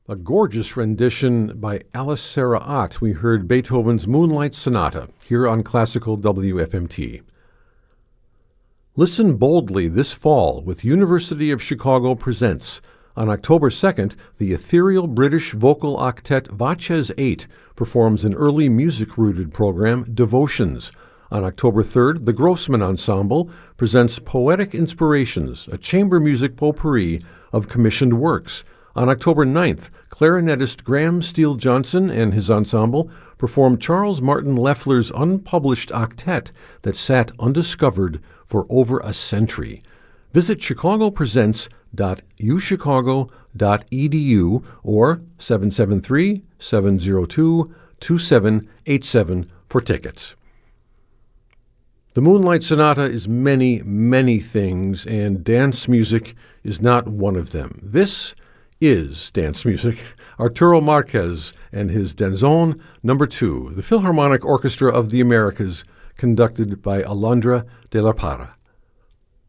A gorgeous rendition by Alice Sarah Ott. We heard Beethoven's Moonlight Sonata here on Classical WFMT. Listen boldly this fall with University of Chicago Presents. On October 2nd, the ethereal British vocal octet Vaches 8 performs an early music-rooted program, Devotions. On October 3rd, the Grossman Ensemble presents Poetic Inspirations, a chamber music potpourri of commissioned works. On October 9th, clarinetist Graham Steele Johnson and his ensemble perform Charles Martin Loeffler's unpublished octet that sat undiscovered for over a century. Visit chicagopresents.uchicago.edu or 773-702-2787 for tickets. The Moonlight Sonata is many, many things, and dance music is not one of them. This is dance music. Arturo Marquez and his Danzón No. 2, the Philharmonic Orchestra of the Americas, conducted by Alondra de la Parra.